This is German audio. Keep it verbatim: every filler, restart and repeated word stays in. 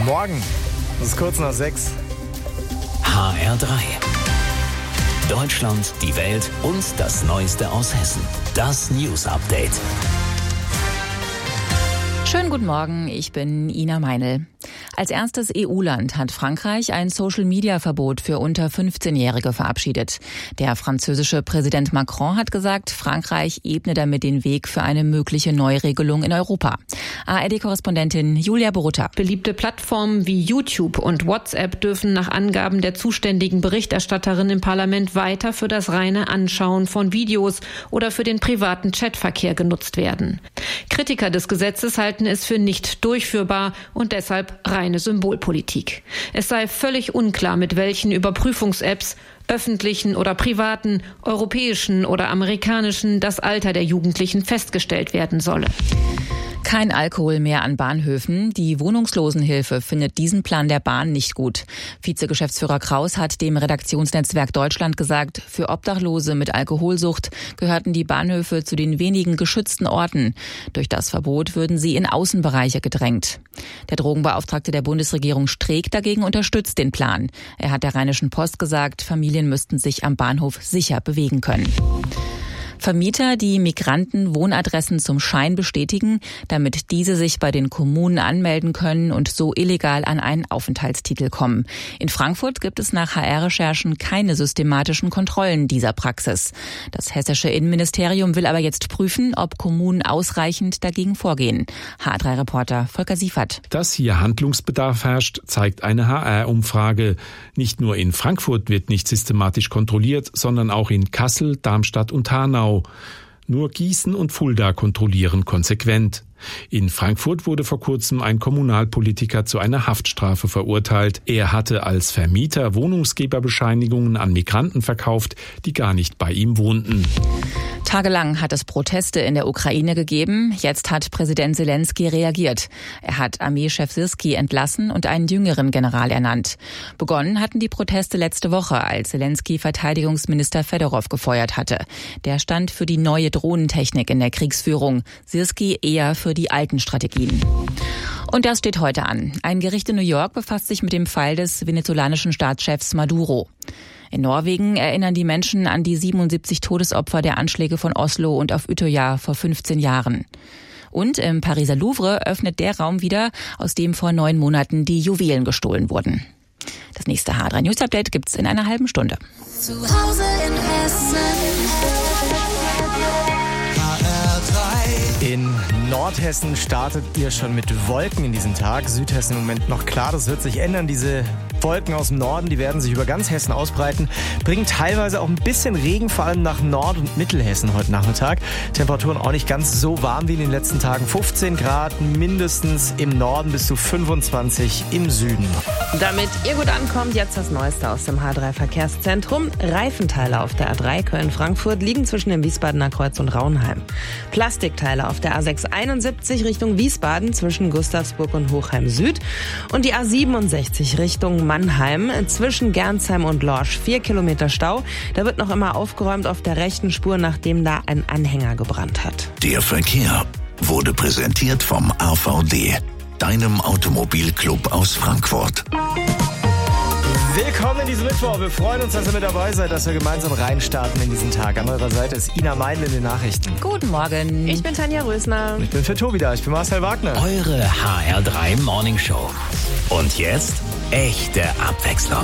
Morgen, es ist kurz nach sechs. H R drei. Deutschland, die Welt und das Neueste aus Hessen. Das News Update. Schönen guten Morgen, ich bin Ina Meinl. Als erstes E U-Land hat Frankreich ein Social-Media-Verbot für unter fünfzehnjährige verabschiedet. Der französische Präsident Macron hat gesagt, Frankreich ebne damit den Weg für eine mögliche Neuregelung in Europa. A R D-Korrespondentin Julia Borutta. Beliebte Plattformen wie YouTube und WhatsApp dürfen nach Angaben der zuständigen Berichterstatterin im Parlament weiter für das reine Anschauen von Videos oder für den privaten Chatverkehr genutzt werden. Kritiker des Gesetzes halten es für nicht durchführbar und deshalb reine Symbolpolitik. Es sei völlig unklar, mit welchen Überprüfungs-Apps, öffentlichen oder privaten, europäischen oder amerikanischen, das Alter der Jugendlichen festgestellt werden solle. Kein Alkohol mehr an Bahnhöfen. Die Wohnungslosenhilfe findet diesen Plan der Bahn nicht gut. Vizegeschäftsführer Kraus hat dem Redaktionsnetzwerk Deutschland gesagt, für Obdachlose mit Alkoholsucht gehörten die Bahnhöfe zu den wenigen geschützten Orten. Durch das Verbot würden sie in Außenbereiche gedrängt. Der Drogenbeauftragte der Bundesregierung Streeck dagegen unterstützt den Plan. Er hat der Rheinischen Post gesagt, Familien müssten sich am Bahnhof sicher bewegen können. Vermieter, die Migranten Wohnadressen zum Schein bestätigen, damit diese sich bei den Kommunen anmelden können und so illegal an einen Aufenthaltstitel kommen. In Frankfurt gibt es nach H R-Recherchen keine systematischen Kontrollen dieser Praxis. Das hessische Innenministerium will aber jetzt prüfen, ob Kommunen ausreichend dagegen vorgehen. H R drei Reporter Volker Siefert. Dass hier Handlungsbedarf herrscht, zeigt eine H R-Umfrage. Nicht nur in Frankfurt wird nicht systematisch kontrolliert, sondern auch in Kassel, Darmstadt und Hanau. Nur Gießen und Fulda kontrollieren konsequent. In Frankfurt wurde vor kurzem ein Kommunalpolitiker zu einer Haftstrafe verurteilt. Er hatte als Vermieter Wohnungsgeberbescheinigungen an Migranten verkauft, die gar nicht bei ihm wohnten. Tagelang hat es Proteste in der Ukraine gegeben. Jetzt hat Präsident Zelensky reagiert. Er hat Armeechef Syrskij entlassen und einen jüngeren General ernannt. Begonnen hatten die Proteste letzte Woche, als Zelensky Verteidigungsminister Fedorov gefeuert hatte. Der stand für die neue Drohnentechnik in der Kriegsführung, Syrskij eher für die alten Strategien. Und das steht heute an. Ein Gericht in New York befasst sich mit dem Fall des venezolanischen Staatschefs Maduro. In Norwegen erinnern die Menschen an die siebenundsiebzig Todesopfer der Anschläge von Oslo und auf Utøya vor fünfzehn Jahren. Und im Pariser Louvre öffnet der Raum wieder, aus dem vor neun Monaten die Juwelen gestohlen wurden. Das nächste H R drei News Update gibt's in einer halben Stunde. Zu Hause in Hessen. In Nordhessen startet ihr schon mit Wolken in diesem Tag. Südhessen im Moment noch klar, das wird sich ändern. Diese Wolken aus dem Norden, die werden sich über ganz Hessen ausbreiten, bringen teilweise auch ein bisschen Regen, vor allem nach Nord- und Mittelhessen heute Nachmittag. Temperaturen auch nicht ganz so warm wie in den letzten Tagen. fünfzehn Grad mindestens im Norden, bis zu fünfundzwanzig im Süden. Damit ihr gut ankommt, jetzt das Neueste aus dem H drei Verkehrszentrum. Reifenteile auf der A drei Köln-Frankfurt liegen zwischen dem Wiesbadener Kreuz und Raunheim. Plastikteile auf der A sechs einundsiebzig Richtung Wiesbaden zwischen Gustavsburg und Hochheim Süd und die A siebenundsechzig Richtung Mannheim zwischen Gernsheim und Lorsch. Vier Kilometer Stau. Da wird noch immer aufgeräumt auf der rechten Spur, nachdem da ein Anhänger gebrannt hat. Der Verkehr wurde präsentiert vom A V D, deinem Automobilclub aus Frankfurt. Willkommen in diesem Mittwoch. Wir freuen uns, dass ihr mit dabei seid, dass wir gemeinsam reinstarten in diesen Tag. An eurer Seite ist Ina Meinl in den Nachrichten. Guten Morgen. Ich bin Tanja Rösner. Ich bin für Tobi da. Ich bin Marcel Wagner. Eure H R drei Morning Show. Und jetzt echte Abwechslung.